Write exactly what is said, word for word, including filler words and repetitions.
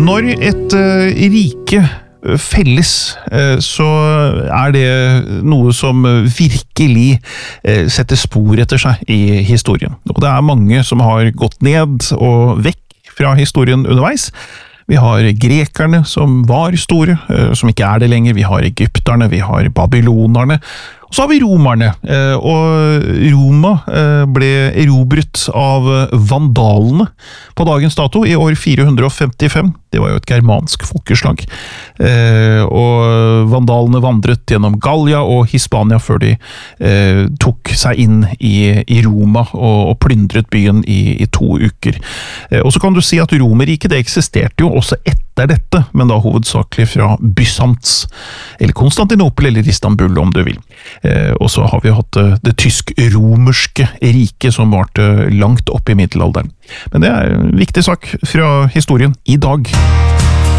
Når et uh, rike felles, uh, så er det noe som virkelig uh, setter spor etter seg i historien. Og det er mange som har gått ned og vekk fra historien underveis. Vi har grekerne som var store, uh, som ikke er det lenger. Vi har egypterne, vi har babylonerne. Og så har vi romerne, og Roma ble erobret av vandalene på dagens dato i år fire hundre femtifem. Det var jo et germansk folkeslag. Og vandalene vandret gjennom Gallia og Hispania før de tok seg inn i, i Roma og, og plyndret byen i, i to uker. Og så kan du si at Romerriket det eksisterte jo også etter dette, men da hovedsakelig fra Bysants, eller Konstantinopel eller Istanbul om du vil. Eh, og så har vi hatt det, det tysk-romerske riket som varte langt opp i middelalderen. Men det er en viktig sak fra historien i dag.